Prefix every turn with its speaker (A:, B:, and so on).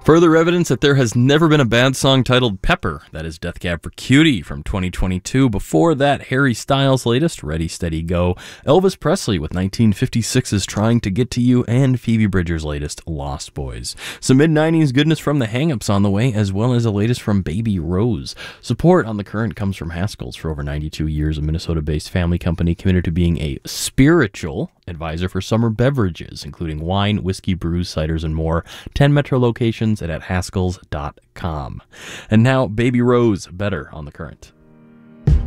A: Further evidence that there has never been a bad song titled Pepper. That is Death Cab for Cutie from 2022. Before that, Harry Styles' latest, Ready, Steady, Go. Elvis Presley with 1956's Trying to Get to You, and Phoebe Bridgers' latest, Lost Boys. Some mid-90s goodness from the Hang-Ups on the way, as well as the latest from Baby Rose. Support on The Current comes from Haskell's. For over 92 years, a Minnesota-based family company committed to being a spiritual advisor for summer beverages, including wine, whiskey, brews, ciders, and more. 10 metro locations and at haskells.com. And now, Baby Rose, Better on The Current.